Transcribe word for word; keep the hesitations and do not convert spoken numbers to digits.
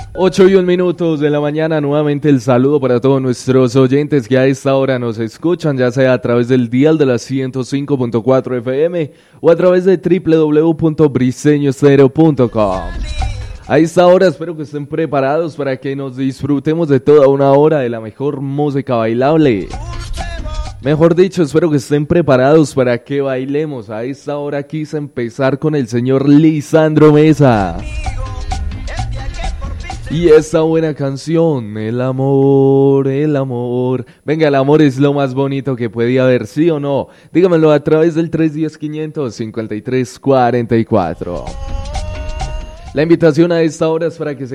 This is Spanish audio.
ocho y un minutos de la mañana, nuevamente el saludo para todos nuestros oyentes que a esta hora nos escuchan, ya sea a través del dial de la ciento cinco punto cuatro F M o a través de doble u doble u doble u punto briseño estéreo punto com. A esta hora espero que estén preparados para que nos disfrutemos de toda una hora de la mejor música bailable. Mejor dicho, espero que estén preparados para que bailemos. A esta hora quise empezar con el señor Lisandro Mesa. Y esta buena canción, el amor, el amor. Venga, el amor es lo más bonito que podía haber, ¿sí o no? Dígamelo a través del tres uno cero, quinientos cincuenta y tres cuarenta y cuatro. La invitación a esta hora es para que se